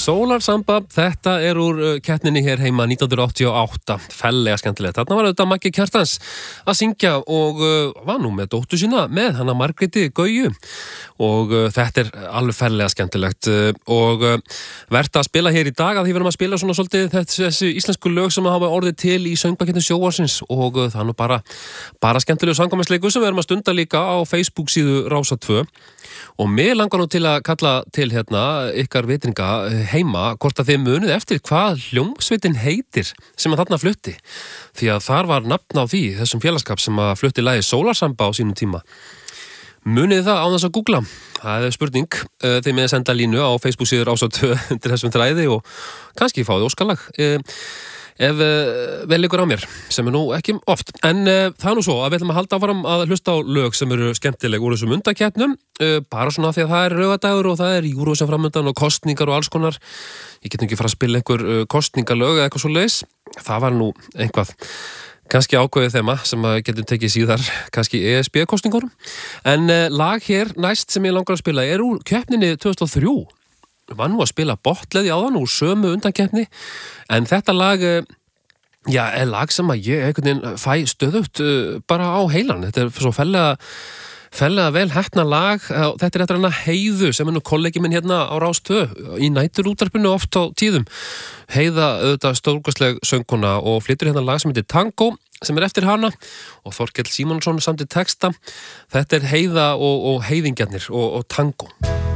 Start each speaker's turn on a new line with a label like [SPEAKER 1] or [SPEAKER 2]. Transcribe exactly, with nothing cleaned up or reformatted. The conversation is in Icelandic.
[SPEAKER 1] Solar Samba, þetta er úr keppninni hér heima nítján hundruð áttatíu og átta, fellega skemmtilegt. Þarna var auðvitað Maggi Kjartans að syngja og uh, var nú með dóttur sína með hana Margréti Gauju og uh, þetta er alveg fellega skemmtilegt uh, og uh, verðt að spila hér í dag að því verðum að spila svona svolítið þessi íslensku lög sem hafa orðið til í söngvakeppni sjónvarpsins og uh, það er nú bara, bara skemmtilegu samkvæmisleikur sem við erum að stunda líka á Facebook síðu Rásar tvö og mér langar nú til að kalla til hérna ykkar vitringa heima hvort að þið munið eftir hvað hljómsveitin heitir sem að þarna flutti því að þar var nafn á því þessum félagskap sem að flutti lagið Solar Samba á sínum tíma. Munið það án þess að googla? Það er spurning. Þið með að senda línu á Facebook síður Rásar tvö undir þessum þræði og kannski fáið óskalag ef uh, vel liggur á mér sem er nú ekki oft en uh, það er nú svo að við ætlum að halda áfram að hlusta á lög sem eru skemmtileg úr þessum undakeppnum uh, bara svona því að það er rauðadagur og það er Eurovision framundan og kostningar og alls konar ég get nú ekki fara að spila einhver uh, kostningalög eða eitthvað svo leis það var nú einhvað kannski ákveðið þema sem að getum tekið síðar kannski E S B-kostningunum en uh, lag hér næst sem ég langar að spila er úr keppninni tvö þúsund og þrjú var nú að spila botleði á þann úr sömu undankeppni en þetta lag já, er lag sem að ég einhvern veginn fæ stöðugt uh, bara á heilan þetta er svo fellega fellega vel heppna lag þetta er eftir hana Heiðu sem er nú kollegi minn hérna á Rás tvö í næturútvarpinu oft á tíðum Heiða auðvitað stórkostleg söngkona og flytur hérna lag sem heitir Tango sem er eftir hana og Þorkell Símonsson samt í texta þetta er Heiða og, og heiðingjarnir og, og Tango